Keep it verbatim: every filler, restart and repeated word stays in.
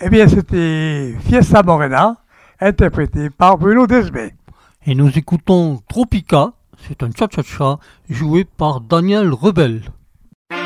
Eh bien, c'était Fiesta Morena, interprété par Bruno Desbé. Et nous écoutons Tropica, c'est un cha-cha-cha joué par Daniel Rebel.